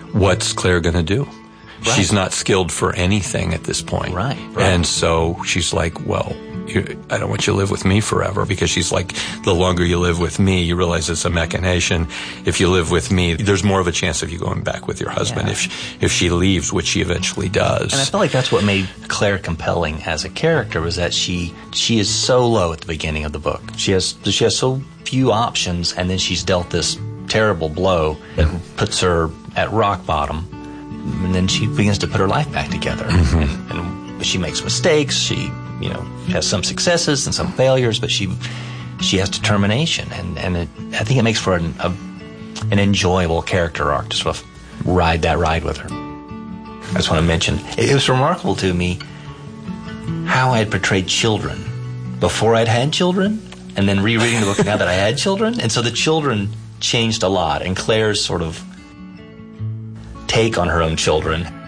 what's Claire going to do? Right. She's not skilled for anything at this point. Right. And so she's like, well, I don't want you to live with me forever, because she's like, the longer you live with me, you realize it's a machination. If you live with me, there's more of a chance of you going back with your husband if she leaves, which she eventually does. And I feel like that's what made Claire compelling as a character, was that she is so low at the beginning of the book. She has so few options, and then she's dealt this terrible blow that puts her at rock bottom. And then she begins to put her life back together. Mm-hmm. And she makes mistakes. She, has some successes and some failures, but she has determination. And I think it makes for an enjoyable character arc to sort of ride that ride with her. I just want to mention, it was remarkable to me how I had portrayed children before I'd had children, and then rereading the book now that I had children. And so the children changed a lot, and Claire's sort of take on her own children